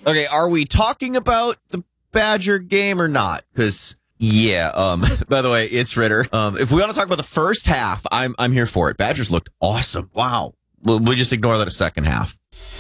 Okay, are we talking about the Badger game or not? Because by the way, it's Ritter. If we want to talk about the first half, I'm here for it. Badgers looked awesome. Wow. We'll just ignore that a second half.